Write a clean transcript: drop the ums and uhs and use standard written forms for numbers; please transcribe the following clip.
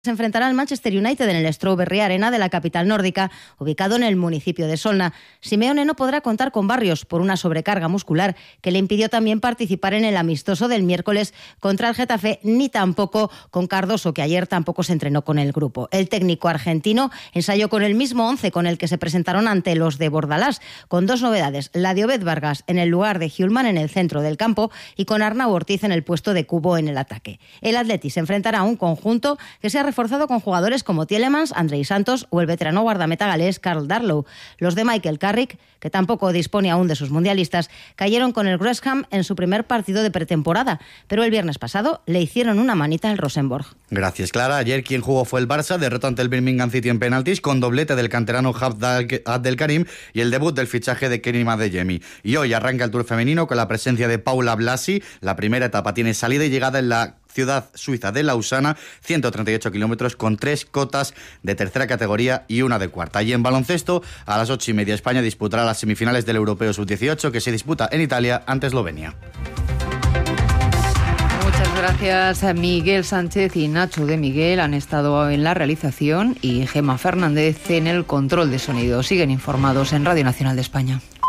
Se enfrentará al Manchester United en el Strawberry Arena de la capital nórdica, ubicado en el municipio de Solna. Simeone no podrá contar con Barrios por una sobrecarga muscular que le impidió también participar en el amistoso del miércoles contra el Getafe, ni tampoco con Cardoso, que ayer tampoco se entrenó con el grupo. El técnico argentino ensayó con el mismo 11 con el que se presentaron ante los de Bordalás, con dos novedades: la de Obed Vargas en el lugar de Hjulmand en el centro del campo y con Arnau Ortiz en el puesto de Cubo en el ataque. El Atleti se enfrentará a un conjunto que se ha reforzado con jugadores como Tielemans, Andrei Santos o el veterano guardameta galés Karl Darlow. Los de Michael Carrick, que tampoco dispone aún de sus mundialistas, cayeron con el West Ham en su primer partido de pretemporada, pero el viernes pasado le hicieron una manita al Rosenborg. Gracias, Clara. Ayer quien jugó fue el Barça, derrotó ante el Birmingham City en penaltis con doblete del canterano Abdelkarim y el debut del fichaje de Kerim Adeyemi. Y hoy arranca el Tour femenino con la presencia de Paula Blasi. La primera etapa tiene salida y llegada en la ciudad suiza de Lausana, 138 kilómetros con 3 cotas de tercera categoría y una de cuarta. Y en baloncesto, a las 8:30 España disputará las semifinales del Europeo Sub-18 que se disputa en Italia ante Eslovenia. Muchas gracias a Miguel Sánchez y Nacho de Miguel, han estado en la realización, y Gemma Fernández en el control de sonido. Siguen informados en Radio Nacional de España.